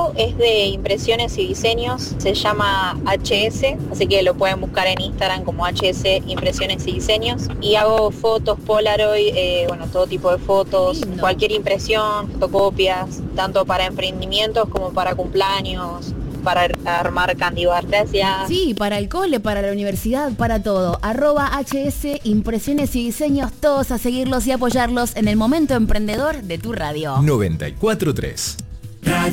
trabajo es de impresiones y diseños, se llama HS, así que lo pueden buscar en Instagram como HS Impresiones y Diseños. Y hago fotos Polaroid, todo tipo de fotos, Lindo. cualquier impresión, fotocopias, tanto para emprendimientos como para cumpleaños, para armar candy bar. Gracias. Sí, para el cole, para la universidad, para todo. @HS Impresiones y Diseños, todos a seguirlos y apoyarlos en el momento emprendedor de tu radio. 94.3